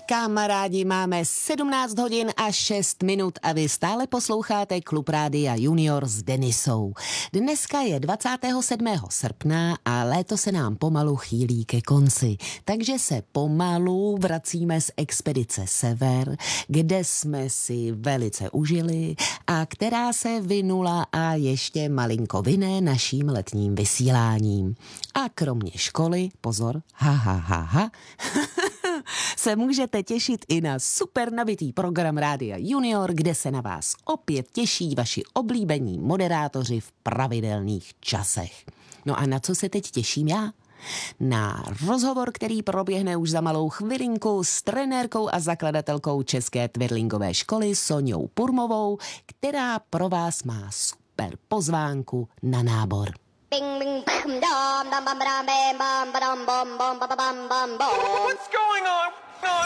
Kamarádi, máme 17 hodin a 6 minut a vy stále posloucháte Klub Rádia Junior s Denisou. Dneska je 27. srpna a léto se nám pomalu chýlí ke konci, takže se pomalu vracíme z expedice Sever, kde jsme si velice užili a která se vinula a ještě malinko vine naším letním vysíláním. A kromě školy, pozor, se můžete těšit i na super nabitý program Rádia Junior, kde se na vás opět těší vaši oblíbení moderátoři v pravidelných časech. No a na co se teď těším já? Na rozhovor, který proběhne už za malou chvilinku s trenérkou a zakladatelkou České twirlingové školy Soňou Purmovou, která pro vás má super pozvánku na nábor. What's going on?